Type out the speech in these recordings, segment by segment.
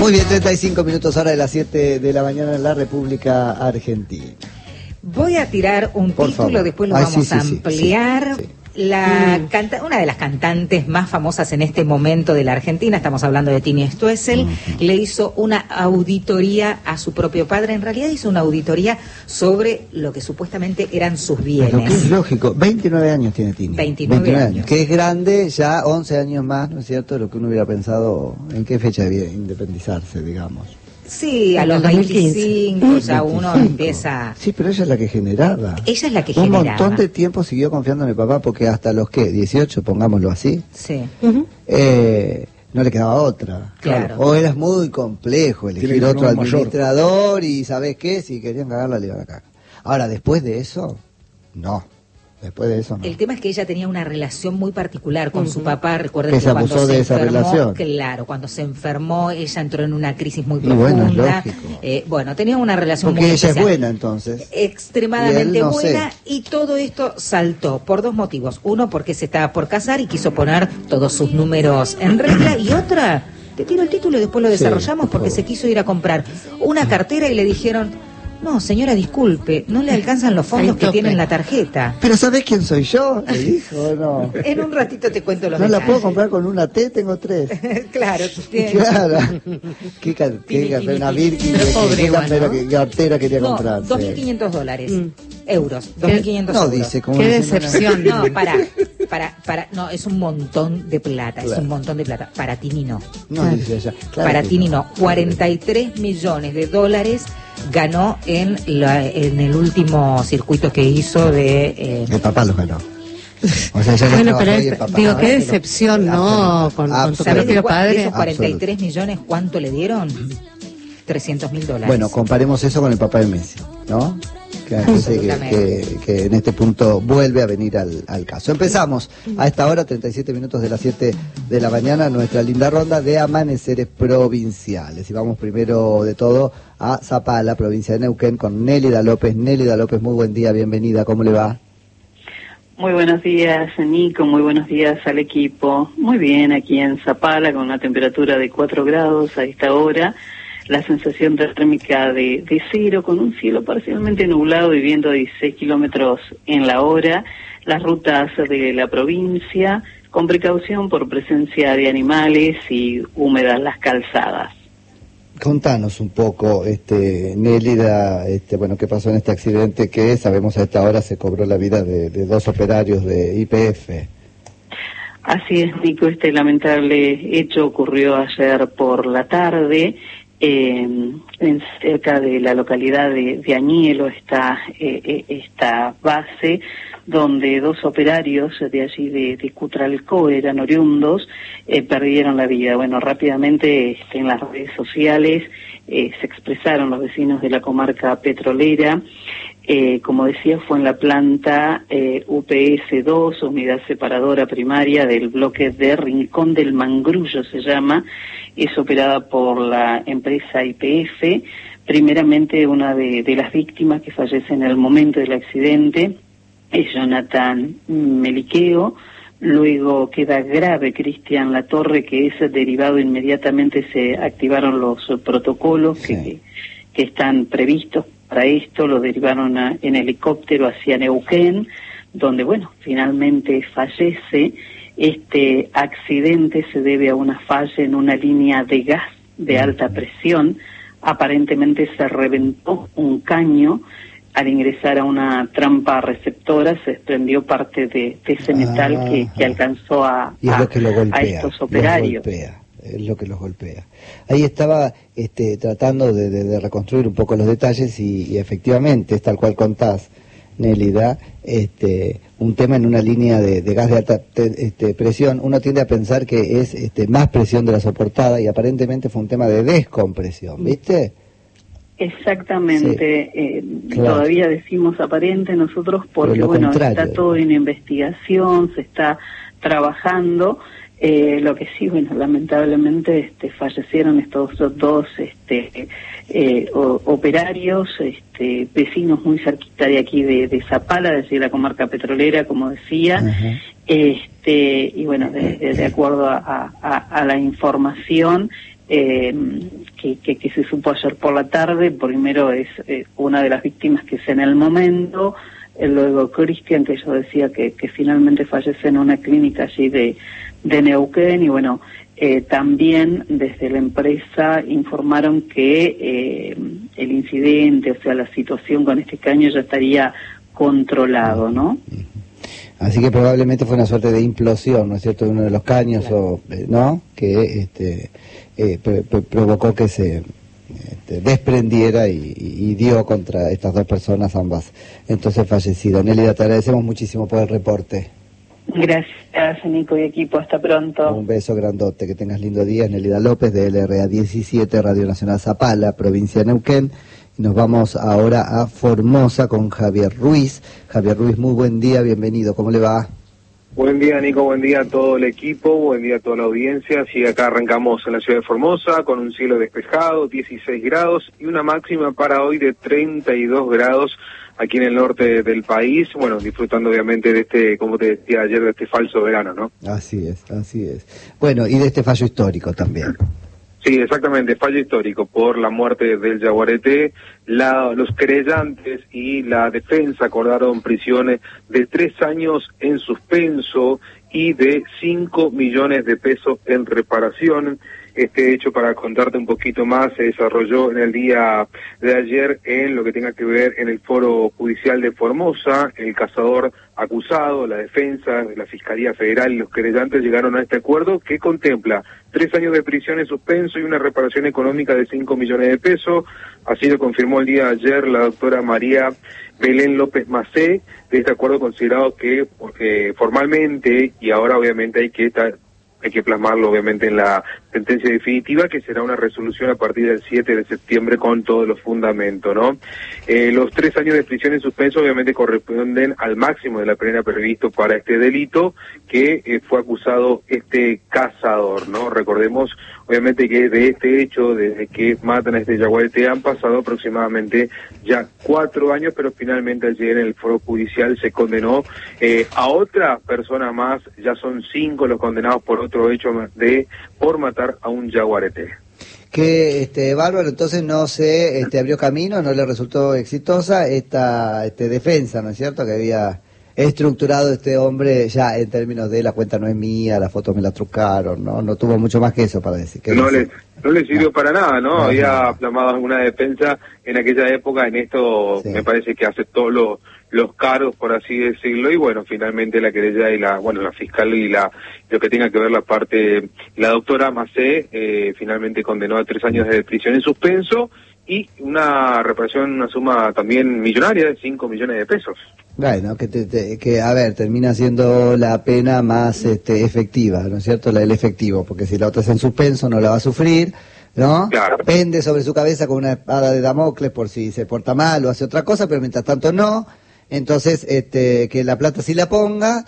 Muy bien, 35 minutos hora de las 7 de la mañana en la República Argentina. Voy a tirar un Por título, favor. después lo vamos a ampliar. Sí. Una de las cantantes más famosas en este momento de la Argentina, estamos hablando de Tini Stoessel, le hizo una auditoría a su propio padre. En realidad hizo una auditoría sobre lo que supuestamente eran sus bienes. Lo que es lógico, 29 años tiene Tini. 29 años. Que es grande, ya 11 años más, ¿no es cierto? De lo que uno hubiera pensado, ¿en qué fecha debía independizarse, digamos? Sí, a los 25 ya uno empieza... Sí, pero ella es la que generaba. Ella es la que Un generaba. montón de tiempo siguió confiando en el papá, porque hasta los, 18, pongámoslo así, Sí. no le quedaba otra. Claro. O era muy complejo elegir otro administrador y ¿sabés qué? Si querían cagarla, le iban a cagar. Ahora, después de eso, no. Después de eso, no. El tema es que ella tenía una relación muy particular con su papá. Recuerden Que que se cuando abusó se de esa enfermó, relación. claro, cuando se enfermó, ella entró en una crisis muy Y bueno, profunda. es lógico. Bueno, tenía una relación Porque muy ella especial. es buena, entonces. Extremadamente Y él, no buena, sé. y todo esto saltó por dos motivos. Uno, porque se estaba por casar y quiso poner todos sus números en regla, y otra, te tiro el título y después lo desarrollamos, por porque favor. se quiso ir a comprar una cartera y le dijeron: no, señora, disculpe, no le alcanzan los fondos que tiene en la tarjeta. Pero ¿sabés quién soy yo? Le dijo, ¿o no? En un ratito te cuento los No la detalles. puedo comprar con una T, tengo 3. Claro, Claro. Una Birkin, qué cartera quería no, comprar. $2.500. Euros, 2.500 No euros. dice, como Qué diciendo, decepción. No, no, es un montón de plata, Claro. es un montón de plata. Para Tini no. No dice ella. Claro Para que Tini no. 43 millones de dólares ganó en el último circuito que hizo de... El papá los ganó. O sea, ella Bueno, no pero trabajó y el papá. digo, qué decepción, ¿no? Con tu ¿Sabés de propio padre. esos 43 millones cuánto le dieron? $300.000. Bueno, comparemos eso con el papá de Messi, ¿no? Que en este punto vuelve a venir al caso. Empezamos a esta hora, 37 minutos de las 7 de la mañana, nuestra linda ronda de amaneceres provinciales. Y vamos primero de todo a Zapala, provincia de Neuquén, con Nélida López. Nélida López, muy buen día, bienvenida, ¿cómo le va? Muy buenos días, Nico, muy buenos días al equipo. Muy bien, aquí en Zapala, con una temperatura de 4 grados a esta hora. La sensación térmica de 0, con un cielo parcialmente nublado y viento de 16 kilómetros en la hora. Las rutas de la provincia, con precaución por presencia de animales y húmedas las calzadas. Contanos un poco, Nélida, bueno, qué pasó en este accidente que sabemos a esta hora se cobró la vida de 2 operarios de YPF. Así es, Nico, este lamentable hecho ocurrió ayer por la tarde. Cerca de la localidad de Añelo está esta base donde 2 operarios de allí de Cutralcó, eran oriundos, perdieron la vida. Bueno, rápidamente en las redes sociales se expresaron los vecinos de la comarca petrolera. Como decía, fue en la planta UPS-2, unidad separadora primaria del bloque de Rincón del Mangrullo se llama, es operada por la empresa YPF. Primeramente, una de las víctimas que fallece en el momento del accidente es Jonathan Meliqueo. Luego queda grave Cristian Latorre, que es derivado inmediatamente, se activaron los protocolos que están previstos para esto, lo derivaron en helicóptero hacia Neuquén, donde, bueno, finalmente fallece. Este accidente se debe a una falla en una línea de gas de alta presión. Aparentemente se reventó un caño. Al ingresar a una trampa receptora se desprendió parte de ese metal que alcanzó a estos operarios. Es lo que los golpea. Ahí estaba tratando de reconstruir un poco los detalles y efectivamente es tal cual contás, Nélida, un tema en una línea de gas de alta presión. Uno tiende a pensar que es más presión de la soportada y aparentemente fue un tema de descompresión, ¿viste? Exactamente, sí, claro. Todavía decimos aparente nosotros porque, bueno, está todo en investigación, se está trabajando. Lo que sí, bueno, lamentablemente fallecieron estos 2 operarios, vecinos muy cerquita de aquí de Zapala, es decir, la comarca petrolera, como decía. Y bueno, de acuerdo a la información, que se supo ayer por la tarde. Primero es una de las víctimas que es en el momento, luego Cristian, que yo decía que finalmente fallece en una clínica allí de Neuquén, y bueno, también desde la empresa informaron que el incidente, o sea, la situación con este caño ya estaría controlado, ¿no? Así que probablemente fue una suerte de implosión, ¿no es cierto?, de uno de los caños, claro. ¿No?, que provocó que se desprendiera y dio contra estas dos personas, ambas entonces fallecidas. Nélida, te agradecemos muchísimo por el reporte. Gracias, Nico y equipo, hasta pronto. Un beso grandote, que tengas lindo día. Nélida López, de LRA 17, Radio Nacional Zapala, provincia de Neuquén. Y nos vamos ahora a Formosa con Javier Ruiz. Javier Ruiz, muy buen día, bienvenido, ¿cómo le va? Buen día, Nico, buen día a todo el equipo, buen día a toda la audiencia. Sí, acá arrancamos en la ciudad de Formosa con un cielo despejado, 16 grados y una máxima para hoy de 32 grados aquí en el norte del país. Bueno, disfrutando obviamente de este, como te decía ayer, de este falso verano, ¿no? Así es, así es. Bueno, y de este fallo histórico también. Sí, exactamente, fallo histórico por la muerte del yaguareté. Los querellantes y la defensa acordaron prisiones de 3 años en suspenso y de 5 millones de pesos en reparación. Este hecho, para contarte un poquito más, se desarrolló en el día de ayer en lo que tenga que ver en el Foro Judicial de Formosa. El cazador acusado, la defensa, la Fiscalía Federal y los querellantes llegaron a este acuerdo que contempla 3 años de prisión en suspenso y una reparación económica de 5 millones de pesos. Así lo confirmó el día de ayer la doctora María Belén López Macé, de este acuerdo considerado que formalmente, y ahora obviamente hay que plasmarlo obviamente en la sentencia definitiva, que será una resolución a partir del 7 de septiembre con todos los fundamentos, ¿no? Los 3 años de prisión en suspenso obviamente corresponden al máximo de la pena previsto para este delito que fue acusado este cazador, ¿no? Recordemos obviamente que de este hecho, desde que matan a este yaguareté, han pasado aproximadamente ya 4 años, pero finalmente ayer en el Foro Judicial se condenó a otra persona más. Ya son 5 los condenados por otro hecho por matar a un yaguareté. Que bárbaro, entonces no se abrió camino, no le resultó exitosa esta defensa, ¿no es cierto?, que había estructurado este hombre ya en términos de la cuenta no es mía, las fotos me la trucaron, no tuvo mucho más que eso para decir. No le sirvió para nada, ¿no? Había plasmado alguna defensa en aquella época, en esto sí. Me parece que aceptó los cargos, por así decirlo, y bueno, finalmente la querella y la fiscal y lo que tenga que ver la doctora Macé, finalmente condenó a 3 años de prisión en suspenso y una reparación, una suma también millonaria de 5 millones de pesos. Bueno, que a ver, termina siendo la pena más efectiva, ¿no es cierto?, la del efectivo, porque si la otra es en suspenso no la va a sufrir, ¿no? Claro. Pende sobre su cabeza con una espada de Damocles por si se porta mal o hace otra cosa, pero mientras tanto no. Entonces, que la plata sí la ponga,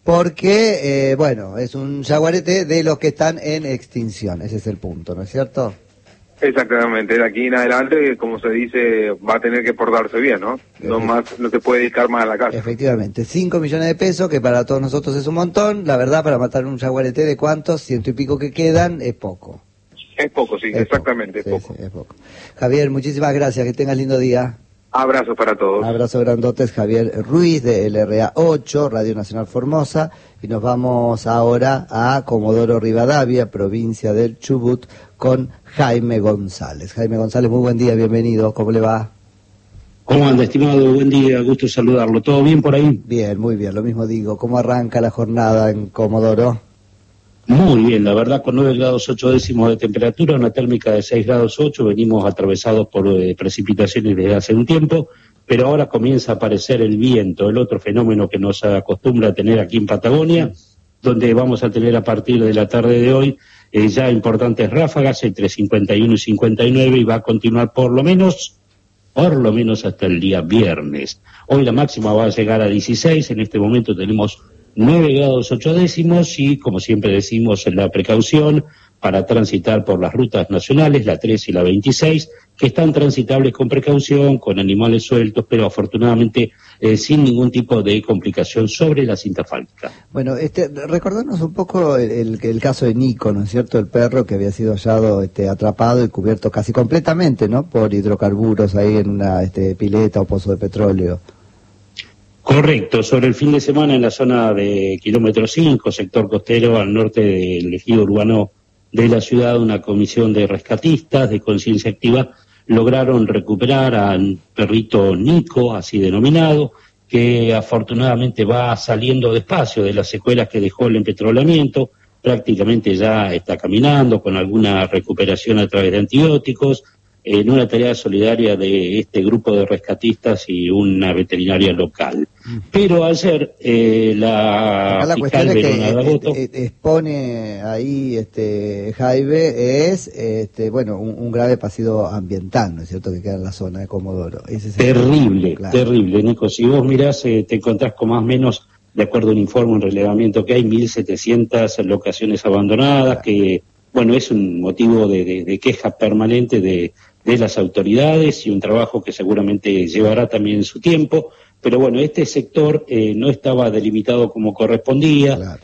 porque, bueno, es un yaguareté de los que están en extinción, ese es el punto, ¿no es cierto? Exactamente, de aquí en adelante, como se dice, va a tener que portarse bien, ¿no? No se puede dedicar más a la casa. Efectivamente, 5 millones de pesos, que para todos nosotros es un montón. La verdad, para matar un yaguareté de cuántos, 100 y pico que quedan, es poco. Es poco, sí, exactamente, es poco. Sí, es poco. Javier, muchísimas gracias, que tengas lindo día. Abrazos para todos. Abrazo grandotes, Javier Ruiz de LRA 8, Radio Nacional Formosa, y nos vamos ahora a Comodoro Rivadavia, provincia del Chubut, con Jaime González. Jaime González, muy buen día, bienvenido, ¿cómo le va? ¿Cómo anda, estimado? Buen día, gusto saludarlo. ¿Todo bien por ahí? Bien, muy bien, lo mismo digo. ¿Cómo arranca la jornada en Comodoro? Muy bien, la verdad, con 9 grados 8 décimos de temperatura, una térmica de 6 grados 8, venimos atravesados por precipitaciones desde hace un tiempo, pero ahora comienza a aparecer el viento, el otro fenómeno que nos acostumbra a tener aquí en Patagonia, donde vamos a tener a partir de la tarde de hoy ya importantes ráfagas entre 51 y 59 y va a continuar por lo menos hasta el día viernes. Hoy la máxima va a llegar a 16, en este momento tenemos 9 grados 8 décimos y, como siempre decimos, en la precaución, para transitar por las rutas nacionales, la 3 y la 26, que están transitables con precaución, con animales sueltos, pero afortunadamente sin ningún tipo de complicación sobre la cinta asfáltica. Bueno, recordarnos un poco el caso de Nico, ¿no es cierto? El perro que había sido hallado atrapado y cubierto casi completamente, ¿no? Por hidrocarburos ahí en una pileta o pozo de petróleo. Correcto, sobre el fin de semana en la zona de kilómetro 5, sector costero al norte del ejido urbano de la ciudad, una comisión de rescatistas de conciencia activa lograron recuperar al perrito Nico, así denominado, que afortunadamente va saliendo despacio de las secuelas que dejó el empetrolamiento, prácticamente ya está caminando con alguna recuperación a través de antibióticos, en una tarea solidaria de este grupo de rescatistas y una veterinaria local. Pero ayer la fiscal Verona D'Agoto expone ahí Jaime es un grave pasivo ambiental, ¿no es cierto?, que queda en la zona de Comodoro. Terrible, Nico. Si vos mirás, te encontrás con más o menos, de acuerdo a un informe, un relevamiento que hay 1.700 locaciones abandonadas, que es un motivo de queja permanente de las autoridades y un trabajo que seguramente llevará también su tiempo, pero este sector no estaba delimitado como correspondía,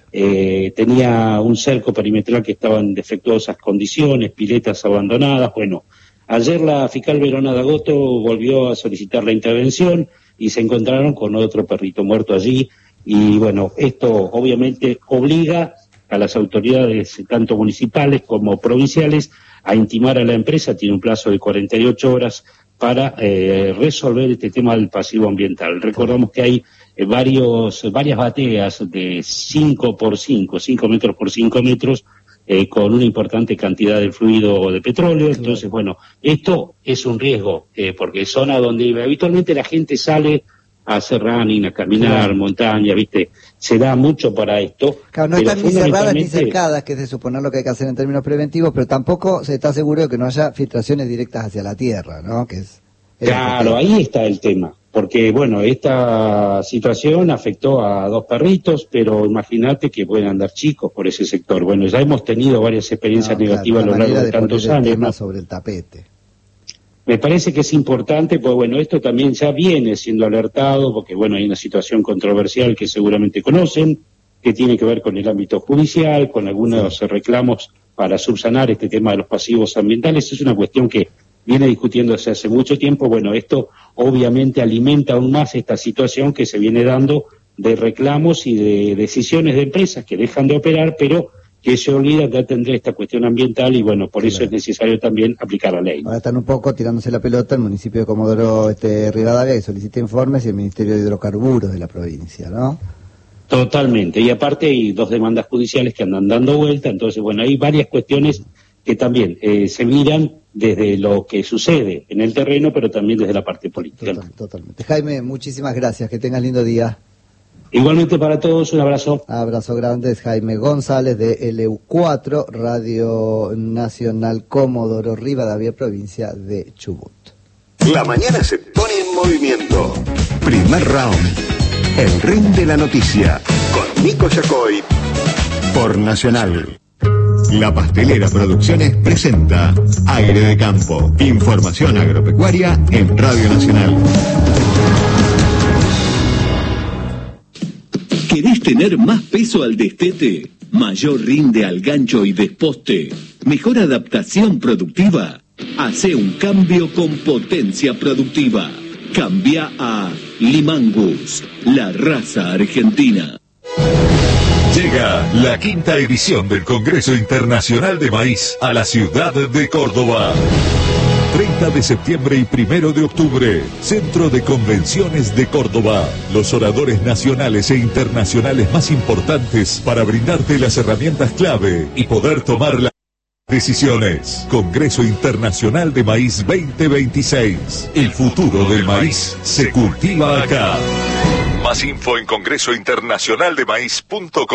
tenía un cerco perimetral que estaba en defectuosas condiciones, piletas abandonadas. Ayer la fiscal Verona D'Agoto volvió a solicitar la intervención y se encontraron con otro perrito muerto allí, y esto obviamente obliga a las autoridades tanto municipales como provinciales a intimar a la empresa. Tiene un plazo de 48 horas para resolver este tema del pasivo ambiental. Recordamos que hay varias bateas de 5 metros por 5 metros, con una importante cantidad de fluido de petróleo. Entonces, esto es un riesgo, porque es zona donde habitualmente la gente sale a hacer running, a caminar, montaña, se da mucho para esto. Claro, no están ni cerradas ni cercadas, que es de suponer lo que hay que hacer en términos preventivos, pero tampoco se está seguro de que no haya filtraciones directas hacia la tierra, ¿no? Claro, ahí está el tema, porque esta situación afectó a 2 perritos, pero imagínate que pueden andar chicos por ese sector. Ya hemos tenido varias experiencias negativas a lo largo de tantos años, ¿no? Sobre el tapete. Me parece que es importante, pues esto también ya viene siendo alertado, porque hay una situación controversial que seguramente conocen, que tiene que ver con el ámbito judicial, con algunos reclamos para subsanar este tema de los pasivos ambientales. Es una cuestión que viene discutiéndose hace mucho tiempo. Esto obviamente alimenta aún más esta situación que se viene dando de reclamos y de decisiones de empresas que dejan de operar, pero que se olvida de atender esta cuestión ambiental y por eso es necesario también aplicar la ley. Ahora están un poco tirándose la pelota el municipio de Comodoro Rivadavia, que solicita informes, y el Ministerio de Hidrocarburos de la provincia, ¿no? Totalmente, y aparte hay 2 demandas judiciales que andan dando vuelta. Entonces hay varias cuestiones que también se miran desde lo que sucede en el terreno, pero también desde la parte política. Totalmente. Jaime, muchísimas gracias, que tengas lindo día. Igualmente para todos, un abrazo. Abrazo grande, es Jaime González de LU4, Radio Nacional Comodoro Rivadavia, provincia de Chubut. La mañana se pone en movimiento. Primer round. El ring de la noticia. Con Nico Yacoy. Por Nacional. La Pastelera Producciones presenta Aire de Campo. Información agropecuaria en Radio Nacional. ¿Querés tener más peso al destete? ¿Mayor rinde al gancho y desposte? ¿Mejor adaptación productiva? Hace un cambio con potencia productiva. Cambia a Limangus, la raza argentina. Llega la 5ª edición del Congreso Internacional de Maíz a la ciudad de Córdoba. 30 de septiembre y 1 de octubre, Centro de Convenciones de Córdoba. Los oradores nacionales e internacionales más importantes para brindarte las herramientas clave y poder tomar las decisiones. Congreso Internacional de Maíz 2026. El futuro del maíz se cultiva acá. Más info en congresointernacionaldemaíz.com.